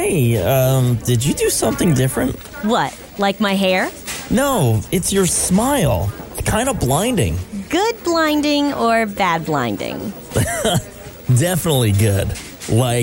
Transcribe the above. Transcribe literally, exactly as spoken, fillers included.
Hey, um, did you do something different? What, like my hair? No, it's your smile. Kind of blinding. Good blinding or bad blinding? Definitely good. Like,